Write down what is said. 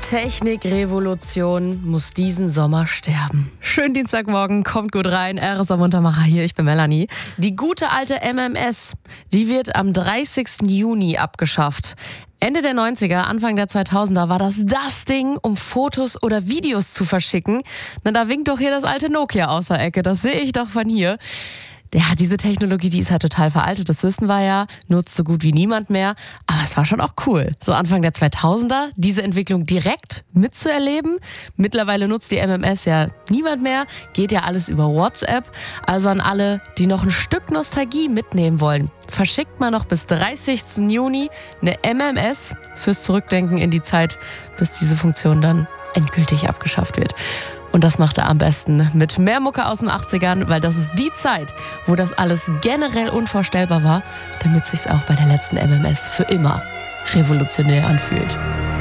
Technikrevolution muss diesen Sommer sterben. Schönen Dienstagmorgen, kommt gut rein. RSA Muntermacher hier, ich bin Melanie. Die gute alte MMS, die wird am 30. Juni abgeschafft. Ende der 90er, Anfang der 2000er war das Ding, um Fotos oder Videos zu verschicken. Na, da winkt doch hier das alte Nokia aus der Ecke, das sehe ich doch von hier. Ja, diese Technologie, die ist halt total veraltet, das wissen wir ja, nutzt so gut wie niemand mehr, aber es war schon auch cool. So Anfang der 2000er, diese Entwicklung direkt mitzuerleben. Mittlerweile nutzt die MMS ja niemand mehr, geht ja alles über WhatsApp. Also an alle, die noch ein Stück Nostalgie mitnehmen wollen, verschickt mal noch bis 30. Juni eine MMS fürs Zurückdenken in die Zeit, bis diese Funktion dann endgültig abgeschafft wird. Und das macht er am besten mit mehr Mucke aus den 80ern, weil das ist die Zeit, wo das alles generell unvorstellbar war, damit es sich auch bei der letzten MMS für immer revolutionär anfühlt.